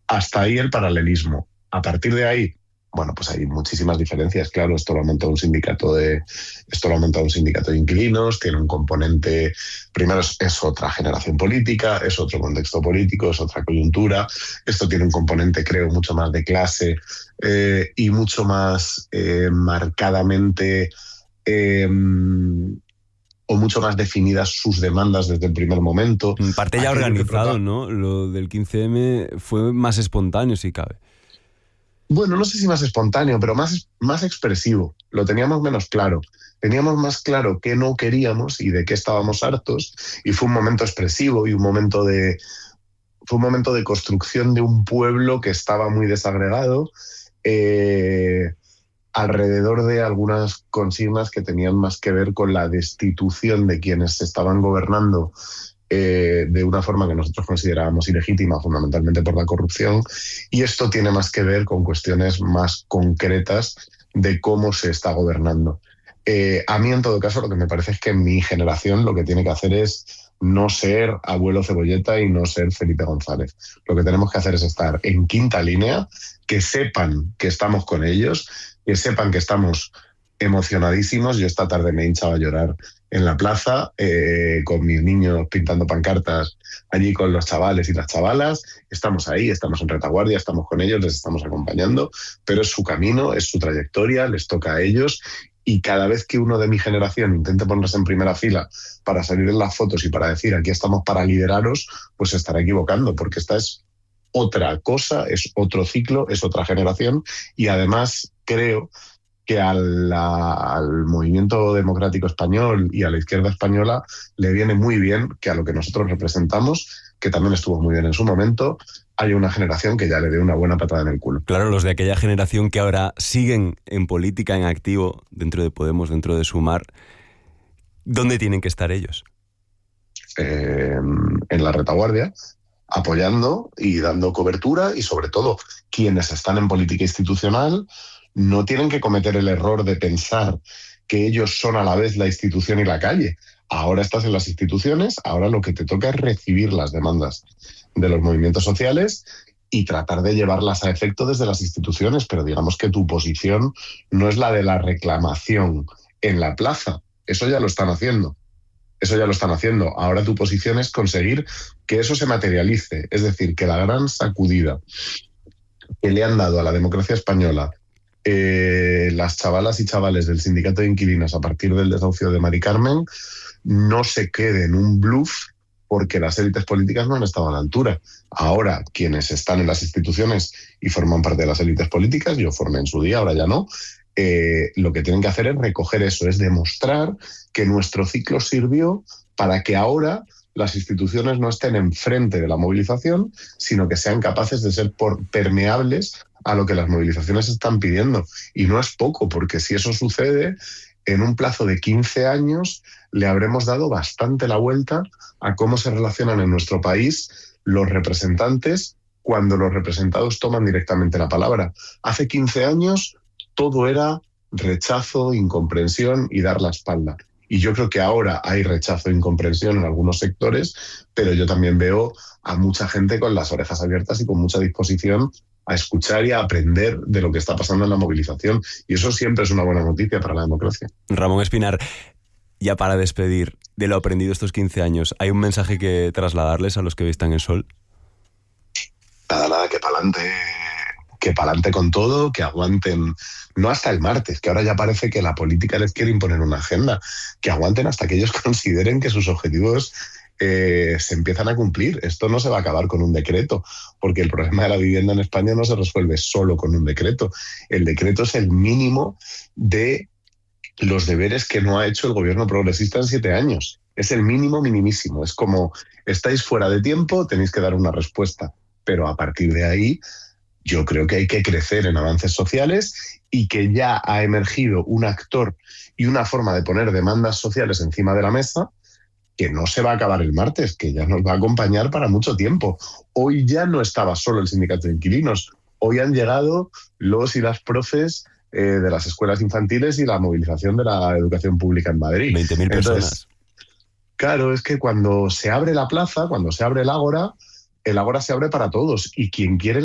Hasta ahí el paralelismo. A partir de ahí, bueno, pues hay muchísimas diferencias, claro. Esto lo ha montado un sindicato de inquilinos, tiene un componente, primero es otra generación política, es otro contexto político, es otra coyuntura. Esto tiene un componente, creo, mucho más de clase y mucho más marcadamente o mucho más definidas sus demandas desde el primer momento. En parte ya organizado, ¿no? Lo del 15M fue más espontáneo, si cabe. Bueno, no sé si más espontáneo, pero más expresivo. Lo teníamos menos claro. Teníamos más claro qué no queríamos y de qué estábamos hartos, y fue un momento expresivo y fue un momento de construcción de un pueblo que estaba muy desagregado alrededor de algunas consignas que tenían más que ver con la destitución de quienes estaban gobernando de una forma que nosotros considerábamos ilegítima, fundamentalmente por la corrupción, y esto tiene más que ver con cuestiones más concretas de cómo se está gobernando. A mí, en todo caso, lo que me parece es que mi generación lo que tiene que hacer es no ser abuelo Cebolleta y no ser Felipe González. Lo que tenemos que hacer es estar en quinta línea, que sepan que estamos con ellos, que sepan que estamos emocionadísimos. Yo esta tarde me he hinchado a llorar en la plaza con mis niños pintando pancartas allí con los chavales y las chavalas. Estamos ahí, estamos en retaguardia, estamos con ellos, les estamos acompañando, pero es su camino, es su trayectoria, les toca a ellos. Y cada vez que uno de mi generación intente ponerse en primera fila para salir en las fotos y para decir aquí estamos para lideraros, pues se estará equivocando, porque esta es otra cosa, es otro ciclo, es otra generación, y además creo que al movimiento democrático español y a la izquierda española le viene muy bien que a lo que nosotros representamos, que también estuvo muy bien en su momento, hay una generación que ya le dé una buena patada en el culo. Claro, los de aquella generación que ahora siguen en política, en activo, dentro de Podemos, dentro de Sumar, ¿dónde tienen que estar ellos? En la retaguardia, apoyando y dando cobertura, y sobre todo quienes están en política institucional no tienen que cometer el error de pensar que ellos son a la vez la institución y la calle. Ahora estás en las instituciones, ahora lo que te toca es recibir las demandas de los movimientos sociales y tratar de llevarlas a efecto desde las instituciones, pero digamos que tu posición no es la de la reclamación en la plaza. Eso ya lo están haciendo. Ahora tu posición es conseguir que eso se materialice, es decir, que la gran sacudida que le han dado a la democracia española las chavalas y chavales del sindicato de inquilinos a partir del desahucio de Mari Carmen no se quede en un bluff, porque las élites políticas no han estado a la altura. Ahora, quienes están en las instituciones y forman parte de las élites políticas, yo formé en su día, ahora ya no, lo que tienen que hacer es recoger eso, es demostrar que nuestro ciclo sirvió para que ahora las instituciones no estén enfrente de la movilización, sino que sean capaces de ser permeables a lo que las movilizaciones están pidiendo. Y no es poco, porque si eso sucede, en un plazo de 15 años le habremos dado bastante la vuelta a cómo se relacionan en nuestro país los representantes cuando los representados toman directamente la palabra. Hace 15 años todo era rechazo, incomprensión y dar la espalda. Y yo creo que ahora hay rechazo e incomprensión en algunos sectores, pero yo también veo a mucha gente con las orejas abiertas y con mucha disposición a escuchar y a aprender de lo que está pasando en la movilización. Y eso siempre es una buena noticia para la democracia. Ramón Espinar, ya para despedir, de lo aprendido estos 15 años, ¿hay un mensaje que trasladarles a los que hoy están en Sol? Nada, que pa'lante con todo, que aguanten, no hasta el martes, que ahora ya parece que la política les quiere imponer una agenda, que aguanten hasta que ellos consideren que sus objetivos se empiezan a cumplir. Esto no se va a acabar con un decreto, porque el problema de la vivienda en España no se resuelve solo con un decreto. El decreto es el mínimo de los deberes que no ha hecho el gobierno progresista en 7 años. Es el mínimo minimísimo. Es como, estáis fuera de tiempo, tenéis que dar una respuesta. Pero a partir de ahí, yo creo que hay que crecer en avances sociales, y que ya ha emergido un actor y una forma de poner demandas sociales encima de la mesa que no se va a acabar el martes, que ya nos va a acompañar para mucho tiempo. Hoy ya no estaba solo el sindicato de inquilinos, hoy han llegado los y las profes de las escuelas infantiles y la movilización de la educación pública en Madrid. 20.000 personas. Entonces, claro, es que cuando se abre la plaza, cuando se abre el ágora se abre para todos, y quien quiere